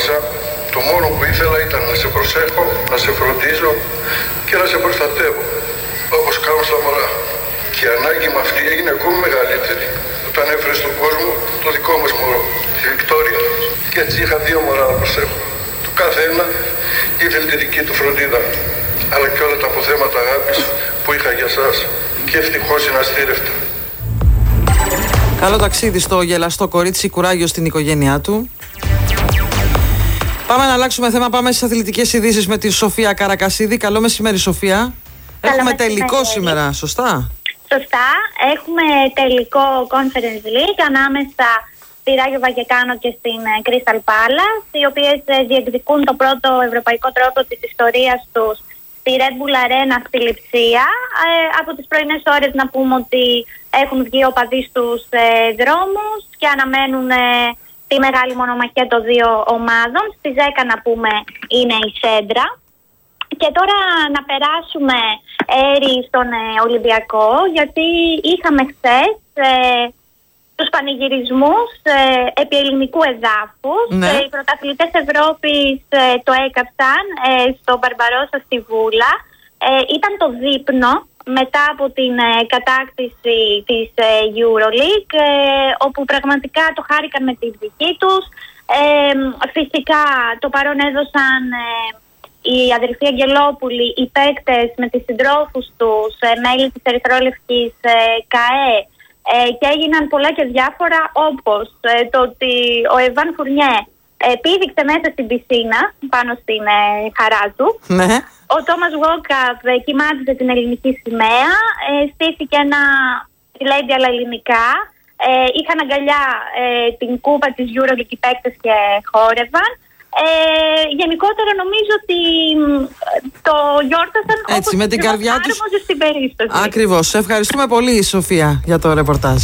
άμεσα, το μόνο που ήθελα ήταν να σε προσέχω, να σε φροντίζω και να σε προστατεύω, όπως κάνω στα μωρά. Και η ανάγκη με αυτή έγινε ακόμη μεγαλύτερη όταν έφερε στον κόσμο το δικό μας μωρό, τη Βικτόρια. Και έτσι είχα 2 μωρά να προσέχω. Το κάθε ένα ήθελε τη δική του φροντίδα, αλλά και όλα τα αποθέματα αγάπης που είχα για σας. Και ευτυχώς είναι αστήρευτα. Καλό ταξίδι στο γελαστό κορίτσι, κουράγιο στην οικογένειά του. Πάμε να αλλάξουμε θέμα, πάμε στις αθλητικές ειδήσεις με τη Σοφία Καρακασίδη. Καλό μεσημέρι, Σοφία. Καλό Έχουμε μεσημέρι. τελικό σήμερα, σωστά? Σωστά, έχουμε τελικό Conference League ανάμεσα στη Ράγιο Βαγεκάνο και στην Crystal Palace, οι οποίες διεκδικούν το πρώτο ευρωπαϊκό τρόπο της ιστορίας τους στη Red Bull Arena στη Λειψία. Από τις πρωινές ώρες να πούμε ότι έχουν βγει οπαδοί στους δρόμους και αναμένουν τη μεγάλη μονομαχία των 2 ομάδων. Στις 10 να πούμε είναι η Σέντρα. Και τώρα να περάσουμε στον Ολυμπιακό, γιατί είχαμε χθες τους πανηγυρισμούς επί ελληνικού εδάφους. Ναι. Οι πρωταθλητές Ευρώπης το έκαψαν στο Μπαρμπαρόσα στη Βούλα. Ήταν το δείπνο μετά από την κατάκτηση της EuroLeague, όπου πραγματικά το χάρηκαν με τη δική τους. Φυσικά το παρόν έδωσαν οι αδερφοί Αγγελόπουλοι, οι παίκτες με τις συντρόφους τους, μέλη της Ερυθρόλευκης ΚΑΕ, και έγιναν πολλά και διάφορα, όπως το ότι ο Εβάν Φουρνιέ πήδηξε μέσα στην πισίνα πάνω στην χαρά του. Ναι. Ο Τόμας Γουόκαπ κοιμάτιζε την ελληνική σημαία, στήθηκε ένα λέντι αλλά ελληνικά. Είχαν αγκαλιά την κούπα της EuroLeague οι παίκτες και χόρευαν. Γενικότερα νομίζω ότι το γιόρτασαν έτσι, όπως με την καρδιά τους στην περίσταση. Ακριβώς. Σε ευχαριστούμε πολύ, Σοφία, για το ρεπορτάζ.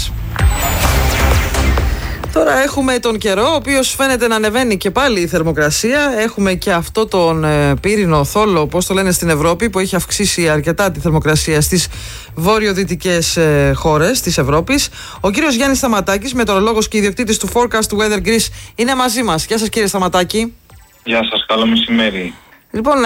Τώρα έχουμε τον καιρό, ο οποίος φαίνεται να ανεβαίνει και πάλι η θερμοκρασία. Έχουμε και αυτό τον πύρινο θόλο, πώς το λένε στην Ευρώπη, που έχει αυξήσει αρκετά τη θερμοκρασία στις βορειοδυτικές χώρες της Ευρώπης. Ο κύριος Γιάννης Σταματάκης, μετεωρολόγος και ιδιοκτήτης του Forecast Weather Greece, είναι μαζί μας. Γεια σας, κύριε Σταματάκη. Γεια σας, καλό μεσημέρι. Λοιπόν,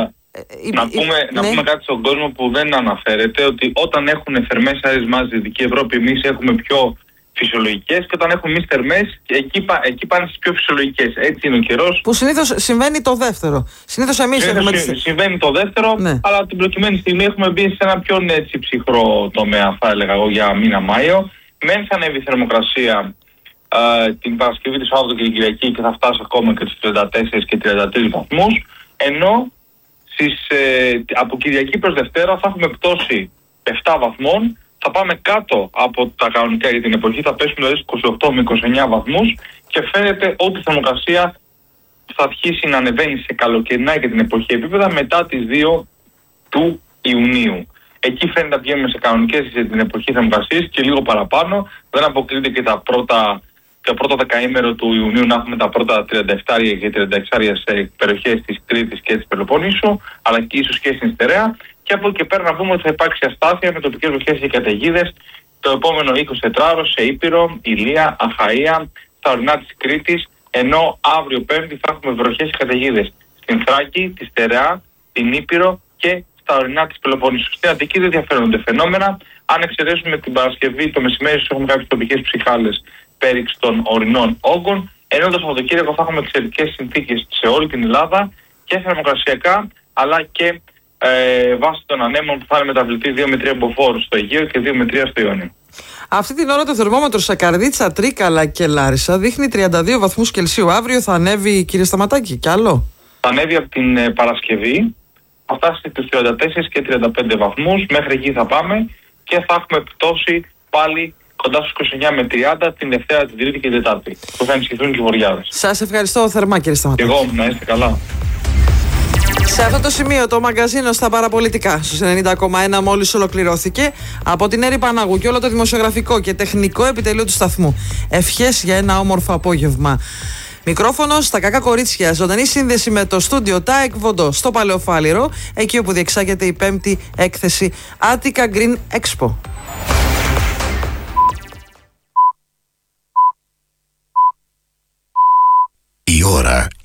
να πούμε κάτι στον κόσμο που δεν αναφέρεται, ότι όταν έχουν θερμές αέρες μας στη Δυτική Ευρώπη, εμείς έχουμε πιο φυσιολογικές, και όταν έχουμε εμείς θερμές, εκεί πάνε στις πιο φυσιολογικές. Έτσι είναι ο καιρός. Που συνήθως συμβαίνει το δεύτερο. Συνήθως εμείς έχουμε. Συμβαίνει το δεύτερο, ναι. Αλλά την προκειμένη στιγμή έχουμε μπει σε ένα πιο έτσι ψυχρό τομέα, θα έλεγα εγώ, για μήνα Μάιο. Μεν θα ανέβει η θερμοκρασία την Παρασκευή, τη Σάββατο και την Κυριακή, και θα φτάσει ακόμα και στους 34 και 33 βαθμούς. Ενώ από Κυριακή προς Δευτέρα θα έχουμε πτώση 7 βαθμών. Θα πάμε κάτω από τα κανονικά για την εποχή, θα πέσουμε δηλαδή 28 με 29 βαθμούς, και φαίνεται ότι η θερμοκρασία θα αρχίσει να ανεβαίνει σε καλοκαιρινά και την εποχή επίπεδα μετά τις 2 του Ιουνίου. Εκεί φαίνεται να πηγαίνουμε σε κανονικές για την εποχή θερμοκρασίας και λίγο παραπάνω. Δεν αποκλείται και τα πρώτα δεκαήμερο του Ιουνίου να έχουμε τα πρώτα 37 και 36 σε περιοχές της Κρήτης και της Πελοπόννησου, αλλά και ίσως και στην Στερεά. Και από εκεί και πέρα να πούμε ότι θα υπάρξει αστάθεια με τοπικές βροχές και καταιγίδες το επόμενο 24ωρο σε Ήπειρο, Ηλία, Αχαΐα, στα ορεινά της Κρήτης, ενώ αύριο Πέμπτη θα έχουμε βροχές και καταιγίδες στην Θράκη, τη Στερεά, την Ήπειρο και στα ορεινά της Πελοπόννησου. Στην Αττική δεν διαφέρονται φαινόμενα. Αν εξαιρέσουμε την Παρασκευή, το μεσημέρι έχουμε κάποιες τοπικές ψυχάλες πέριξ των ορεινών όγκων, ενώ το Σαββατοκύριακο θα έχουμε εξαιρετικές συνθήκες σε όλη την Ελλάδα και θερμοκρασιακά, αλλά και βάσει των ανέμων που θα είναι μεταβλητή 2 με 3 μποφόρ στο Αιγαίο και 2 με 3 στο Ιόνιο. Αυτή την ώρα το θερμόμετρο σε Καρδίτσα, Τρίκαλα και Λάρισα δείχνει 32 βαθμούς Κελσίου. Αύριο θα ανέβει, κύριε Σταματάκη, κι άλλο? Θα ανέβει από την Παρασκευή, θα φτάσει στους 34 και 35 βαθμούς, μέχρι εκεί θα πάμε, και θα έχουμε πτώση πάλι κοντά στους 29 με 30 την Δευτέρα, την Τρίτη και την Τετάρτη, που θα ενισχυθούν και οι βοριάδες. Σας ευχαριστώ θερμά, κύριε Σταματάκη. Και εγώ, να είστε καλά. Σε αυτό το σημείο το μαγκαζίνο στα παραπολιτικά στους 90,1 μόλις ολοκληρώθηκε από την Έρη Πανάγου και όλο το δημοσιογραφικό και τεχνικό επιτελείο του σταθμού. Ευχές για ένα όμορφο απόγευμα. Μικρόφωνο στα κακά κορίτσια, ζωντανή σύνδεση με το στούντιο ΤΑΕΚ Βοντό στο Παλαιοφάλιρο, εκεί όπου διεξάγεται η 5η έκθεση Attica Green Expo. Η ώρα